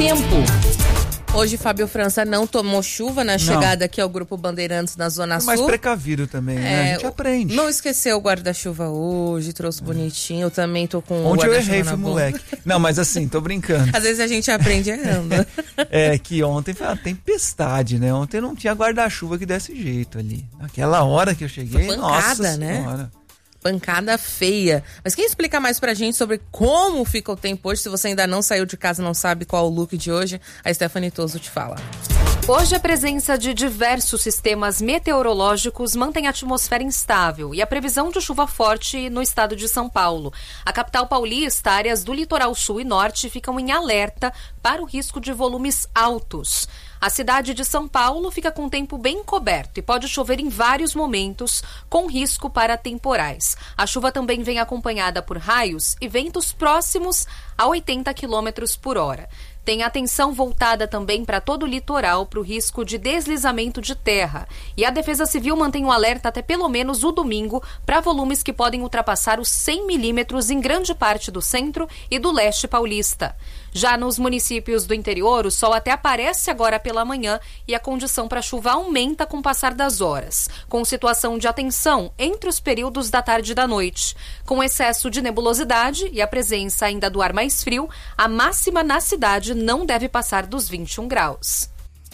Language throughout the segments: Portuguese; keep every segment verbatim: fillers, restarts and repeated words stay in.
tempo. Hoje, Fábio França não tomou chuva na chegada não. aqui ao Grupo Bandeirantes na Zona Sul. Mais precavido também, né? É, a gente aprende. Não esqueceu o guarda-chuva hoje, trouxe é. bonitinho. Eu também tô com Ontem o eu errei, fui moleque. Não, mas assim, tô brincando. Às vezes a gente aprende errando. É que ontem foi uma tempestade, né? Ontem não tinha guarda-chuva que desse jeito ali. Naquela hora que eu cheguei, pancada, nossa né? senhora. Pancada feia. Mas quem explica mais pra gente sobre como fica o tempo hoje? Se você ainda não saiu de casa, não sabe qual o look de hoje, a Stephanie Toso te fala. Hoje a presença de diversos sistemas meteorológicos mantém a atmosfera instável e a previsão de chuva forte no estado de São Paulo. A capital paulista, áreas do litoral sul e norte ficam em alerta para o risco de volumes altos. A cidade de São Paulo fica com o tempo bem coberto e pode chover em vários momentos, com risco para temporais. A chuva também vem acompanhada por raios e ventos próximos a oitenta quilômetros por hora. Tem atenção voltada também para todo o litoral para o risco de deslizamento de terra. E a Defesa Civil mantém um alerta até pelo menos o domingo para volumes que podem ultrapassar os cem milímetros em grande parte do centro e do leste paulista. Já nos municípios do interior, o sol até aparece agora pela manhã e a condição para chuva aumenta com o passar das horas, com situação de atenção entre os períodos da tarde e da noite. Com excesso de nebulosidade e a presença ainda do ar mais frio, a máxima na cidade não deve passar dos vinte e um graus.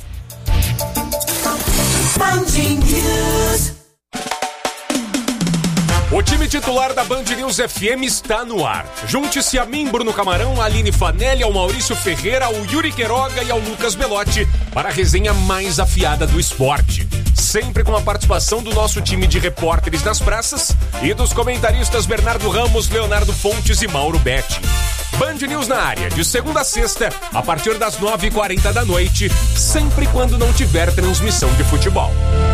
O time titular da Band News F M está no ar. Junte-se a mim, Bruno Camarão, a Aline Fanelli, ao Maurício Ferreira, ao Yuri Queiroga e ao Lucas Belotti para a resenha mais afiada do esporte. Sempre com a participação do nosso time de repórteres das praças e dos comentaristas Bernardo Ramos, Leonardo Fontes e Mauro Betti. Band News na área, de segunda a sexta, a partir das nove e quarenta da noite, sempre quando não tiver transmissão de futebol.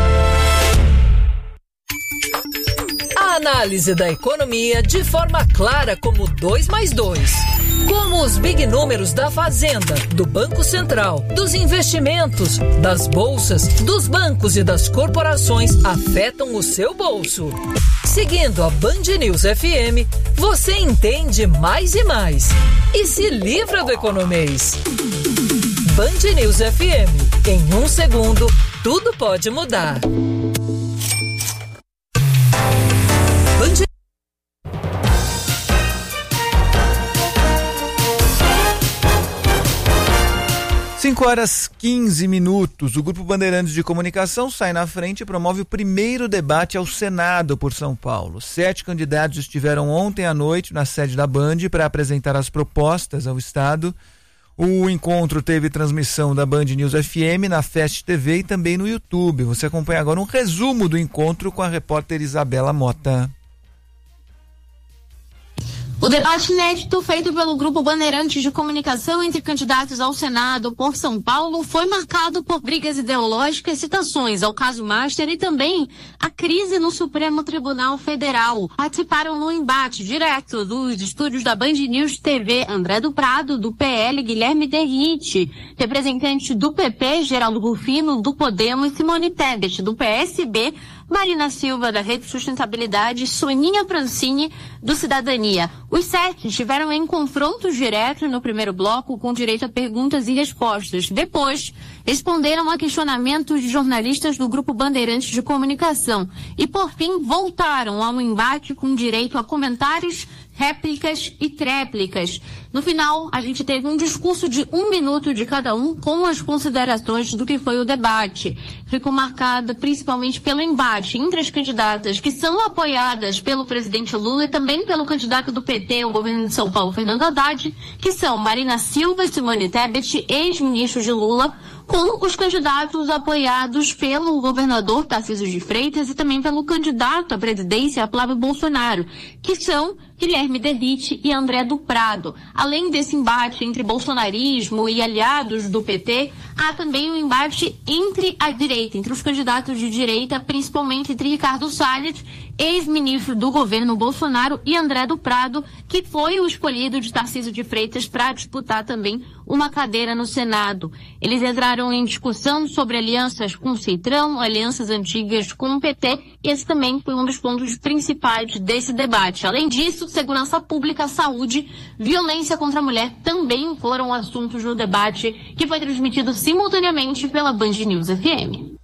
A análise da economia de forma clara como dois mais dois. Como os big números da Fazenda, do Banco Central, dos investimentos, das bolsas, dos bancos e das corporações afetam o seu bolso. Seguindo a Band News F M, você entende mais e mais. E se livra do economês. Band News F M. Em um segundo, tudo pode mudar. cinco horas quinze minutos. O Grupo Bandeirantes de Comunicação sai na frente e promove o primeiro debate ao Senado por São Paulo. Sete candidatos estiveram ontem à noite na sede da Band para apresentar as propostas ao Estado. O encontro teve transmissão da Band News F M, na Fest T V e também no YouTube. Você acompanha agora um resumo do encontro com a repórter Isabela Mota. O debate inédito feito pelo Grupo Bandeirantes de Comunicação entre candidatos ao Senado por São Paulo foi marcado por brigas ideológicas, citações ao caso Master e também a crise no Supremo Tribunal Federal. Participaram no embate direto dos estúdios da Band News T V André do Prado, do P L, Guilherme Derrite, representante do P P, Geraldo Rufino, do Podemos, Simone Tebet, do P S B, Marina Silva, da Rede Sustentabilidade, Soninha Francini, do Cidadania. Os sete estiveram em confrontos diretos no primeiro bloco, com direito a perguntas e respostas. Depois, responderam a questionamentos de jornalistas do Grupo Bandeirantes de Comunicação. E, por fim, voltaram ao embate com direito a comentários, réplicas e tréplicas. No final, a gente teve um discurso de um minuto de cada um com as considerações do que foi o debate. Ficou marcada principalmente pelo embate entre as candidatas que são apoiadas pelo presidente Lula e também pelo candidato do P T, o governo de São Paulo, Fernando Haddad, que são Marina Silva e Simone Tebet, ex-ministros de Lula, com os candidatos apoiados pelo governador Tarcísio de Freitas e também pelo candidato à presidência, Flávio Bolsonaro, que são Guilherme Derrite e André do Prado. Além desse embate entre bolsonarismo e aliados do P T, há também um embate entre a direita, entre os candidatos de direita, principalmente entre Ricardo Salles, ex-ministro do governo Bolsonaro, e André do Prado, que foi o escolhido de Tarcísio de Freitas para disputar também uma cadeira no Senado. Eles entraram em discussão sobre alianças com o Centrão, alianças antigas com o P T, e esse também foi um dos pontos principais desse debate. Além disso, segurança pública, saúde, violência contra a mulher também foram assuntos no debate, que foi transmitido simultaneamente pela Band News F M.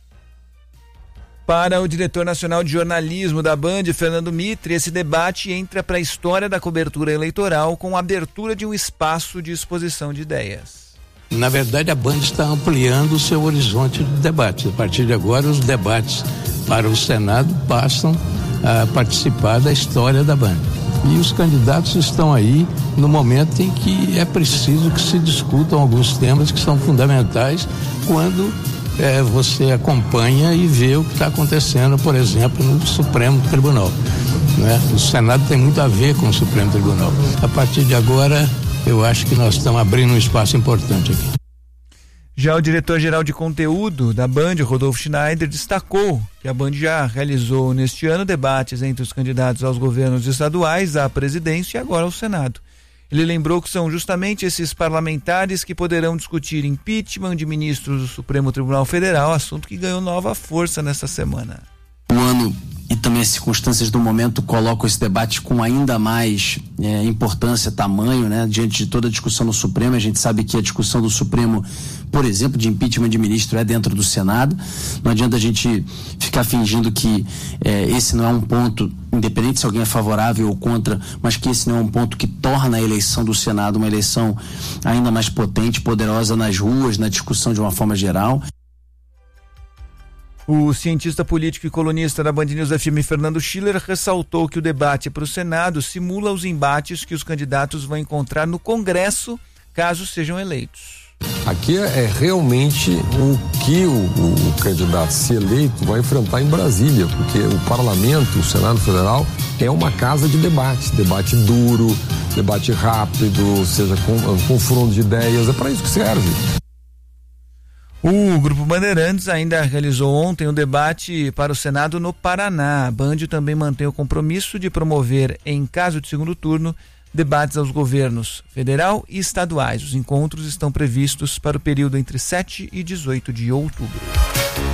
Para o diretor nacional de jornalismo da Band, Fernando Mitre, esse debate entra para a história da cobertura eleitoral com a abertura de um espaço de exposição de ideias. Na verdade, a Band está ampliando o seu horizonte de debate. A partir de agora, os debates para o Senado passam a participar da história da Band. E os candidatos estão aí no momento em que é preciso que se discutam alguns temas que são fundamentais quando É, você acompanha e vê o que está acontecendo, por exemplo, no Supremo Tribunal, né? O Senado tem muito a ver com o Supremo Tribunal. A partir de agora, eu acho que nós estamos abrindo um espaço importante aqui. Já o diretor-geral de conteúdo da Band, Rodolfo Schneider, destacou que a Band já realizou neste ano debates entre os candidatos aos governos estaduais, à presidência e agora ao Senado. Ele lembrou que são justamente esses parlamentares que poderão discutir impeachment de ministros do Supremo Tribunal Federal, assunto que ganhou nova força nessa semana. O ano e também as circunstâncias do momento colocam esse debate com ainda mais é, importância, tamanho, né? Diante de toda a discussão no Supremo. A gente sabe que a discussão do Supremo, por exemplo, de impeachment de ministro é dentro do Senado. Não adianta a gente ficar fingindo que é, esse não é um ponto, independente se alguém é favorável ou contra, mas que esse não é um ponto que torna a eleição do Senado uma eleição ainda mais potente, poderosa nas ruas, na discussão de uma forma geral. O cientista político e colunista da Band News F M, Fernando Schiller, ressaltou que o debate para o Senado simula os embates que os candidatos vão encontrar no Congresso, caso sejam eleitos. Aqui é realmente o que o, o, o candidato, se eleito, vai enfrentar em Brasília, porque o Parlamento, o Senado Federal, é uma casa de debate, debate duro, debate rápido, seja com, confronto de ideias, é para isso que serve. O Grupo Bandeirantes ainda realizou ontem um debate para o Senado no Paraná. A Band também mantém o compromisso de promover, em caso de segundo turno, debates aos governos federal e estaduais. Os encontros estão previstos para o período entre sete e dezoito de outubro.